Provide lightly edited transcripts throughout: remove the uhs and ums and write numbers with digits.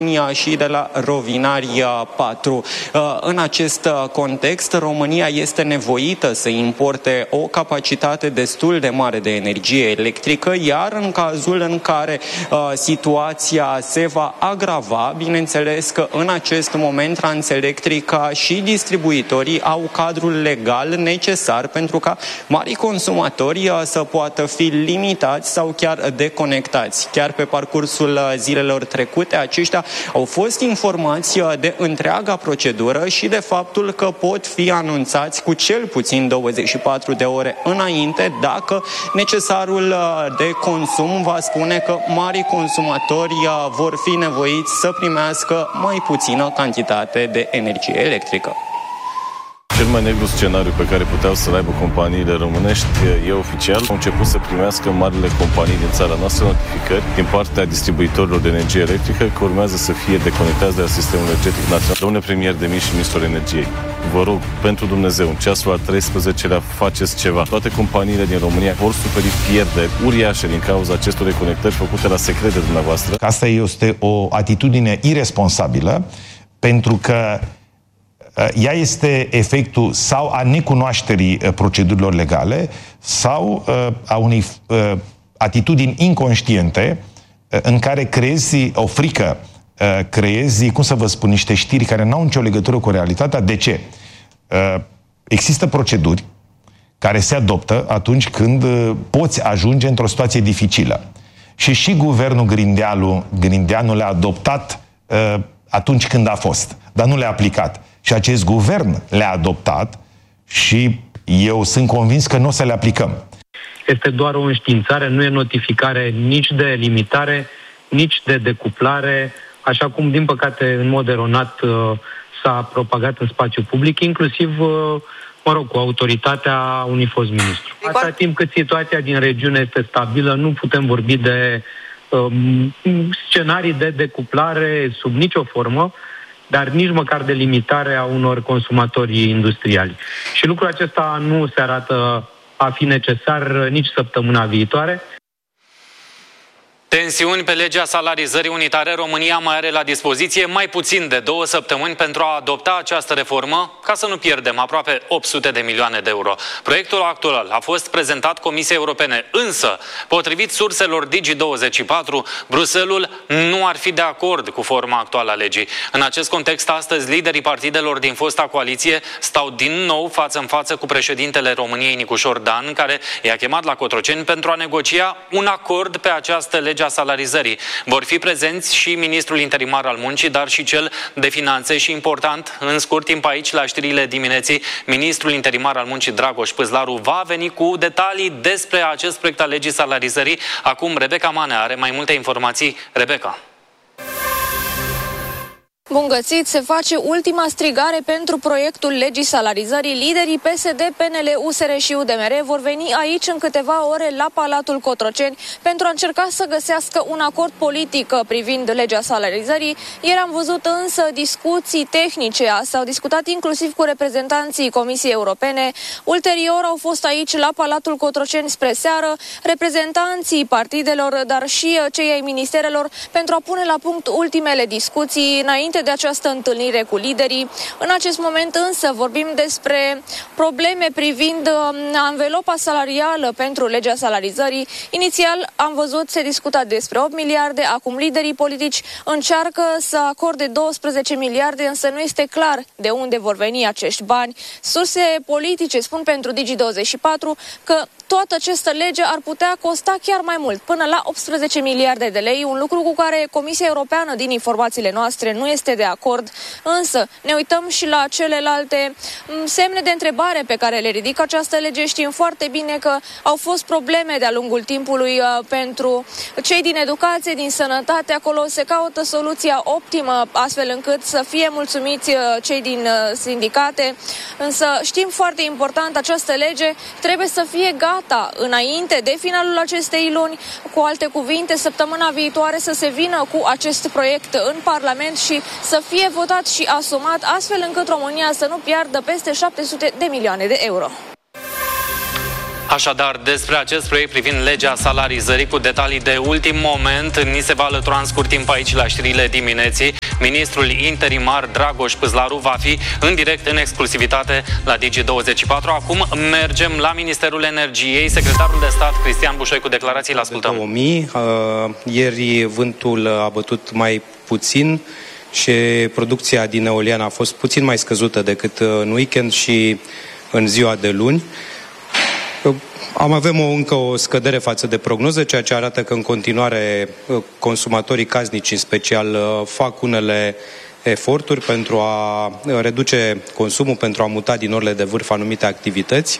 și de la Rovinari 4. În acest context, România este nevoită să importe o capacitate destul de mare de energie electrică, iar în cazul în care situația se va agrava, bineînțeles că în acest moment Transelectrica și distribuitorii au cadrul legal necesar pentru ca marii consumatori să poată fi limitați sau chiar deconectați. Chiar pe parcursul zilelor trecute, aceștia au fost informați de întreaga procedură și de faptul că pot fi anunțați cu cel puțin 24 de ore înainte dacă necesarul de consum va spune că marii consumatori vor fi nevoiți să primească mai puțină cantitate de energie electrică. Cel mai negru scenariu pe care puteau să-l aibă companiile românești e oficial. Au început să primească marile companii din țara noastră notificări din partea distribuitorilor de energie electrică că urmează să fie deconectați de la sistemul energetic național. Domnule premier demit și ministrul energiei, vă rog, pentru Dumnezeu, în ceasul al 13-lea faceți ceva. Toate companiile din România vor suferi pierderi uriașe din cauza acestor reconectări făcute la secret de dumneavoastră. Asta este o atitudine iresponsabilă, pentru că ea este efectul sau a necunoașterii procedurilor legale sau a unei atitudini inconștiente în care creezi o frică, creezi, cum să vă spun, niște știri care n-au nicio legătură cu realitatea. De ce? Există proceduri care se adoptă atunci când poți ajunge într-o situație dificilă. Și guvernul Grindeanu le-a adoptat atunci când a fost, dar nu le-a aplicat. Și acest guvern le-a adoptat și eu sunt convins că nu o să le aplicăm. Este doar o înștiințare, nu e notificare nici de limitare, nici de decuplare, așa cum, din păcate, în mod eronat s-a propagat în spațiu public, inclusiv, cu autoritatea unui fost ministru. Atâta timp cât situația din regiune este stabilă, nu putem vorbi de scenarii de decuplare sub nicio formă, dar nici măcar de limitare a unor consumatori industriali. Și lucrul acesta nu se arată a fi necesar nici săptămâna viitoare. Tensiuni pe legea salarizării unitare. România mai are la dispoziție mai puțin de 2 săptămâni pentru a adopta această reformă, ca să nu pierdem aproape 800 de milioane de euro. Proiectul actual a fost prezentat Comisiei Europene, însă, potrivit surselor Digi24, Bruxelles nu ar fi de acord cu forma actuală a legii. În acest context, astăzi, liderii partidelor din fosta coaliție stau din nou față în față cu președintele României, Nicușor Dan, care i-a chemat la Cotroceni pentru a negocia un acord pe această lege a salarizării. Vor fi prezenți și ministrul interimar al muncii, dar și cel de finanțe și, important, în scurt timp aici, la știrile dimineții, ministrul interimar al muncii, Dragoș Păzlaru, va veni cu detalii despre acest proiect al legii salarizării. Acum Rebecca Manea are mai multe informații. Rebecca. Bun găsit! Se face ultima strigare pentru proiectul legii salarizării. Liderii PSD, PNL, USR și UDMR vor veni aici în câteva ore la Palatul Cotroceni pentru a încerca să găsească un acord politic privind legea salarizării. Ieri am văzut însă discuții tehnice. S-au discutat inclusiv cu reprezentanții Comisiei Europene. Ulterior au fost aici la Palatul Cotroceni spre seară reprezentanții partidelor, dar și cei ai ministerelor pentru a pune la punct ultimele discuții înainte de această întâlnire cu liderii. În acest moment însă vorbim despre probleme privind anvelopa salarială pentru legea salarizării. Inițial am văzut se discuta despre 8 miliarde, acum liderii politici încearcă să acorde 12 miliarde, însă nu este clar de unde vor veni acești bani. Surse politice spun pentru Digi24 că toată această lege ar putea costa chiar mai mult, până la 18 miliarde de lei, un lucru cu care Comisia Europeană, din informațiile noastre, nu este de acord. Însă ne uităm și la celelalte semne de întrebare pe care le ridică această lege. Știm foarte bine că au fost probleme de-a lungul timpului pentru cei din educație, din sănătate. Acolo se caută soluția optimă, astfel încât să fie mulțumiți cei din sindicate. Însă știm foarte important, această lege trebuie să fie gata înainte de finalul acestei luni. Cu alte cuvinte, săptămâna viitoare să se vină cu acest proiect în Parlament și să fie votat și asumat, astfel încât România să nu piardă peste 700 de milioane de euro. Așadar, despre acest proiect privind legea salarizării cu detalii de ultim moment, ni se va alătura în scurt timp aici la știrile dimineții. Ministrul interimar Dragoș Păzlaru va fi în direct, în exclusivitate la Digi24. Acum mergem la Ministerul Energiei. Secretarul de stat Cristian Bușoi cu declarații, îl ascultăm. 2000, ieri vântul a bătut mai puțin și producția din eoliană a fost puțin mai scăzută decât în weekend și în ziua de luni. Avem încă o scădere față de prognoză, ceea ce arată că în continuare consumatorii casnici în special fac unele eforturi pentru a reduce consumul, pentru a muta din orele de vârf anumite activități.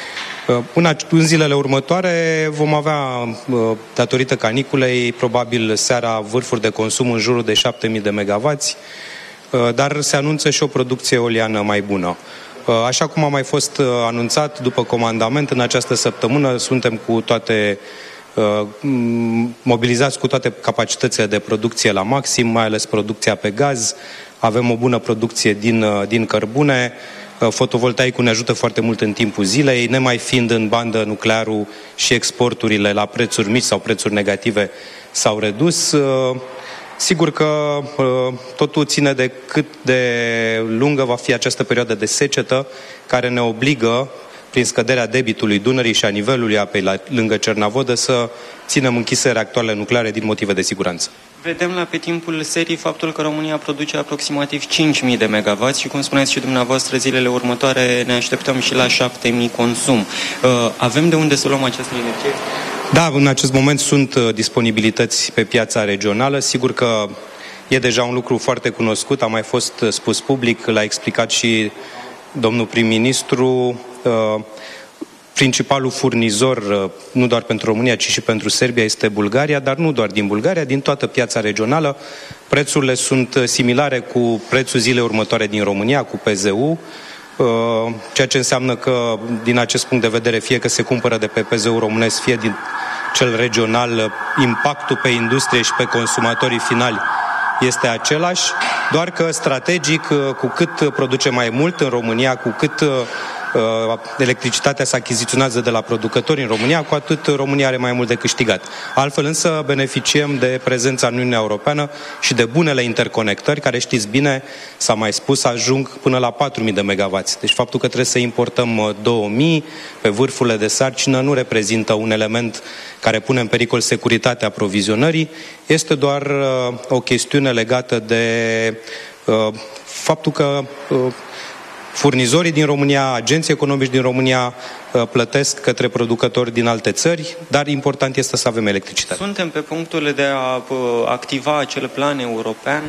În zilele următoare vom avea, datorită caniculei, probabil seara vârfuri de consum în jurul de 7000 de megawatts, dar se anunță și o producție eoliană mai bună. Așa cum a mai fost anunțat după comandament, în această săptămână suntem cu toate mobilizați cu toate capacitățile de producție la maxim, mai ales producția pe gaz. Avem o bună producție din cărbune. Fotovoltaicul ne ajută foarte mult în timpul zilei, nemai fiind în bandă nuclearul și exporturile la prețuri mici sau prețuri negative s-au redus. Sigur că totul ține de cât de lungă va fi această perioadă de secetă, care ne obligă, prin scăderea debitului Dunării și a nivelului apei lângă Cernavodă, să ținem închise reactoarele nucleare din motive de siguranță. Vedem pe timpul serii faptul că România produce aproximativ 5.000 de megawatts și, cum spuneați și dumneavoastră, zilele următoare ne așteptăm și la 7.000 consum. Avem de unde să luăm această energie? Da, în acest moment sunt disponibilități pe piața regională. Sigur că e deja un lucru foarte cunoscut, a mai fost spus public, l-a explicat și domnul prim-ministru. Principalul furnizor, nu doar pentru România, ci și pentru Serbia, este Bulgaria, dar nu doar din Bulgaria, din toată piața regională. Prețurile sunt similare cu prețul zilei următoare din România, cu PZU, ceea ce înseamnă că, din acest punct de vedere, fie că se cumpără de pe PZU românesc, fie din cel regional, impactul pe industrie și pe consumatorii finali este același, doar că strategic, cu cât produce mai mult în România, cu cât electricitatea se achiziționează de la producători în România, cu atât România are mai mult de câștigat. Altfel însă beneficiem de prezența în Uniunea Europeană și de bunele interconectări, care, știți bine, s-a mai spus, ajung până la 4.000 de megawatts. Deci faptul că trebuie să importăm 2.000 pe vârfurile de sarcină nu reprezintă un element care pune în pericol securitatea aprovizionării, este doar o chestiune legată de faptul că furnizorii din România, agenții economici din România plătesc către producători din alte țări, dar important este să avem electricitate. Suntem pe punctul de a activa acel plan european?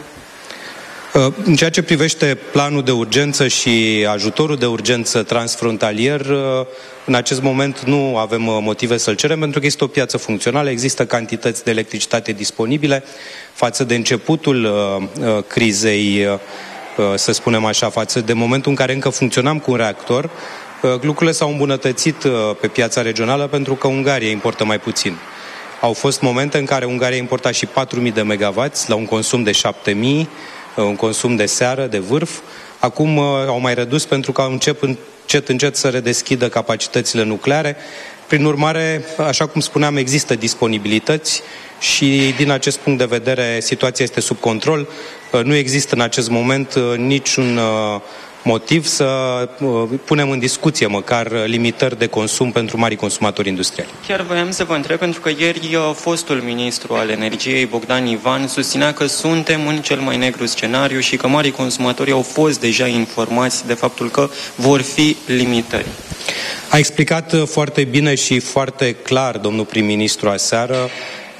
În ceea ce privește planul de urgență și ajutorul de urgență transfrontalier, în acest moment nu avem motive să-l cerem, pentru că este o piață funcțională, există cantități de electricitate disponibile. Față de începutul crizei, să spunem așa, față de momentul în care încă funcționam cu un reactor, lucrurile s-au îmbunătățit pe piața regională pentru că Ungaria importă mai puțin. Au fost momente în care Ungaria importa și 4.000 de megawatts la un consum de 7.000, un consum de seară, de vârf. Acum au mai redus pentru că încep încet să redeschidă capacitățile nucleare. Prin urmare, așa cum spuneam, există disponibilități și din acest punct de vedere situația este sub control. Nu există în acest moment niciun motiv să punem în discuție măcar limitări de consum pentru mari consumatori industriali. Chiar voiam să vă întreb, pentru că ieri fostul ministru al energiei, Bogdan Ivan, susținea că suntem în cel mai negru scenariu și că marii consumatori au fost deja informați de faptul că vor fi limitări. A explicat foarte bine și foarte clar domnul prim-ministru aseară.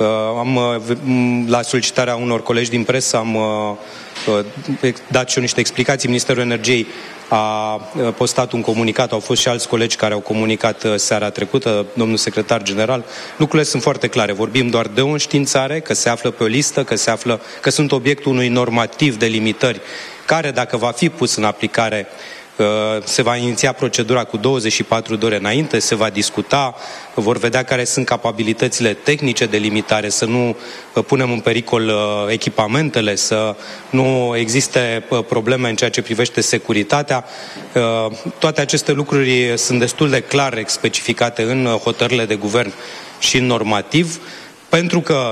La solicitarea unor colegi din presă am dat și eu niște explicații. Ministerul Energiei a postat un comunicat, au fost și alți colegi care au comunicat seara trecută, domnul secretar general. Lucrurile sunt foarte clare. Vorbim doar de o înștiințare, că se află pe o listă, că sunt obiectul unui normativ de limitări, care, dacă va fi pus în aplicare, Se va iniția procedura cu 24 de ore înainte, se va discuta, vor vedea care sunt capabilitățile tehnice de limitare, să nu punem în pericol echipamentele, să nu existe probleme în ceea ce privește securitatea. Toate aceste lucruri sunt destul de clar specificate în hotărârile de guvern și în normativ. Pentru că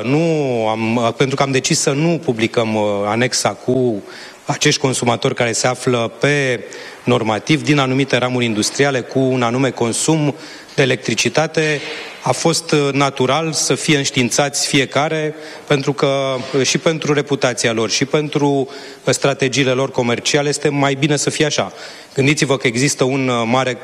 am decis să nu publicăm anexa cu acești consumatori care se află pe normativ din anumite ramuri industriale cu un anume consum de electricitate, a fost natural să fie înștiințați fiecare, pentru că și pentru reputația lor și pentru strategiile lor comerciale este mai bine să fie așa. Gândiți-vă că există un mare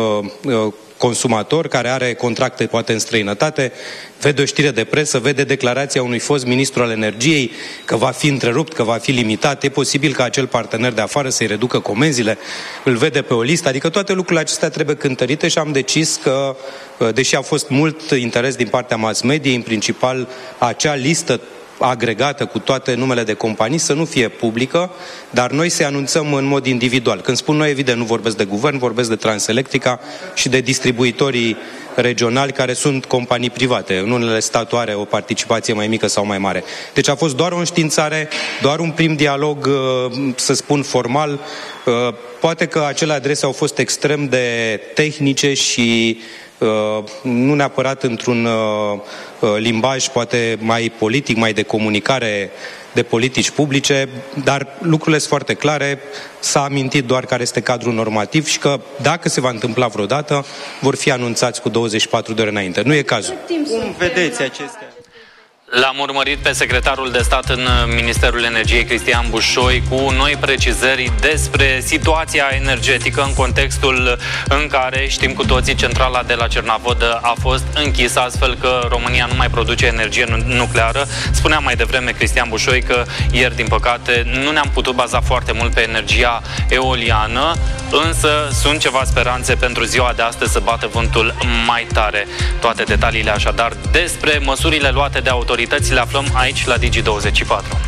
consumator care are contracte poate în străinătate, vede o știre de presă, vede declarația unui fost ministru al energiei că va fi întrerupt, că va fi limitat, e posibil ca acel partener de afară să-i reducă comenzile, îl vede pe o listă, adică toate lucrurile acestea trebuie cântărite și am decis că, deși a fost mult interes din partea mass media, în principal acea listă agregată cu toate numele de companii să nu fie publică, dar noi să anunțăm în mod individual. Când spun noi, evident, nu vorbesc de guvern, vorbesc de Transelectrica și de distribuitorii regionali care sunt companii private. În unele statul are o participație mai mică sau mai mare. Deci a fost doar o înștiințare, doar un prim dialog, să spun, formal. Poate că acele adrese au fost extrem de tehnice și nu neapărat într-un limbaj poate mai politic, mai de comunicare de politici publice, dar lucrurile sunt foarte clare, s-a amintit doar care este cadrul normativ și că dacă se va întâmpla vreodată, vor fi anunțați cu 24 de ore înainte. Nu e cazul. Cum vedeți acestea? L-am urmărit pe secretarul de stat în Ministerul Energiei, Cristian Bușoi, cu noi precizări despre situația energetică în contextul în care, știm cu toții, centrala de la Cernavodă a fost închisă, astfel că România nu mai produce energie nucleară. Spunea mai devreme Cristian Bușoi că ieri, din păcate, nu ne-am putut baza foarte mult pe energia eoliană, însă sunt ceva speranțe pentru ziua de astăzi să bată vântul mai tare. Toate detaliile așadar despre măsurile luate de autorități le aflăm aici la Digi24.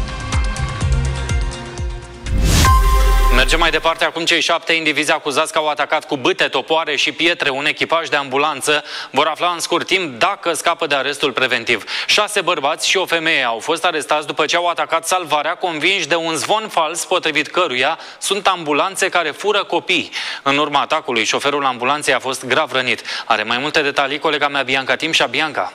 Mergem mai departe. Acum cei 7 indivizi acuzați că au atacat cu bâte, topoare și pietre un echipaj de ambulanță vor afla în scurt timp dacă scapă de arestul preventiv. 6 bărbați și o femeie au fost arestați după ce au atacat Salvarea, convinși de un zvon fals potrivit căruia sunt ambulanțe care fură copii. În urma atacului, șoferul ambulanței a fost grav rănit. Are mai multe detalii colega mea Bianca Timșa. Bianca.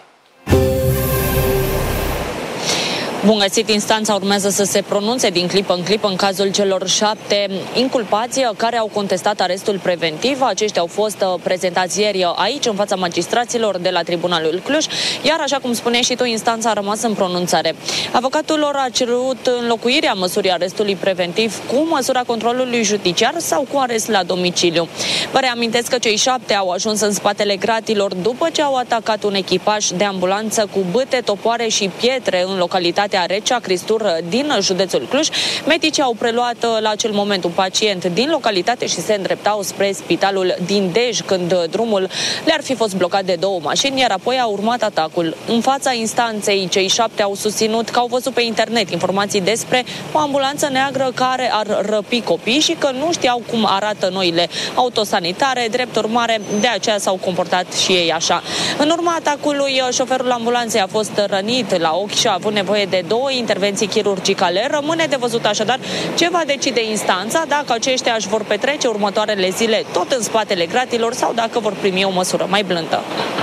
Bun găsit, instanța urmează să se pronunțe din clipă în clipă în cazul celor 7 inculpați care au contestat arestul preventiv. Aceștia au fost prezentați ieri aici, în fața magistraților de la Tribunalul Cluj, iar, așa cum spuneai și tu, instanța a rămas în pronunțare. Avocatul lor a cerut înlocuirea măsurii arestului preventiv cu măsura controlului judiciar sau cu arest la domiciliu. Vă reamintesc că cei 7 au ajuns în spatele gratilor după ce au atacat un echipaj de ambulanță cu bâte, topoare și pietre în localitatea Recea Cristur din județul Cluj. Medicii au preluat la acel moment un pacient din localitate și se îndreptau spre spitalul din Dej, când drumul le-ar fi fost blocat de 2 mașini, iar apoi a urmat atacul. În fața instanței, cei 7 au susținut că au văzut pe internet informații despre o ambulanță neagră care ar răpi copii și că nu știau cum arată noile autosanitare. Drept urmare, de aceea s-au comportat și ei așa. În urma atacului, șoferul ambulanței a fost rănit la ochi și a avut nevoie de 2 intervenții chirurgicale. Rămâne de văzut așadar ce va decide instanța, dacă aceștia își vor petrece următoarele zile tot în spatele gratilor sau dacă vor primi o măsură mai blândă.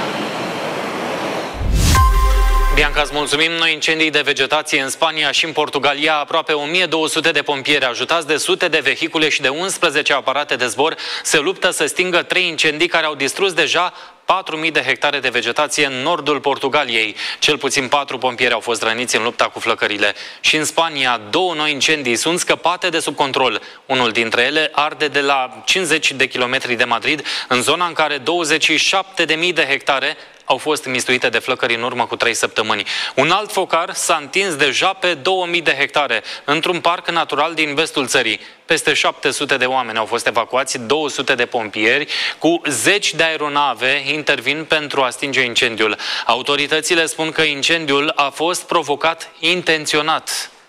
Bianca, îți mulțumim. Noi incendii de vegetație în Spania și în Portugalia, aproape 1200 de pompieri ajutați de sute de vehicule și de 11 aparate de zbor se luptă să stingă 3 incendii care au distrus deja 4.000 de hectare de vegetație în nordul Portugaliei. Cel puțin 4 pompieri au fost răniți în lupta cu flăcările. Și în Spania, 2 noi incendii sunt scăpate de sub control. Unul dintre ele arde de la 50 de kilometri de Madrid, în zona în care 27.000 de hectare au fost mistuite de flăcări în urmă cu 3 săptămâni. Un alt focar s-a întins deja pe 2000 de hectare, într-un parc natural din vestul țării. Peste 700 de oameni au fost evacuați, 200 de pompieri cu 10 de aeronave intervin pentru a stinge incendiul. Autoritățile spun că incendiul a fost provocat intenționat.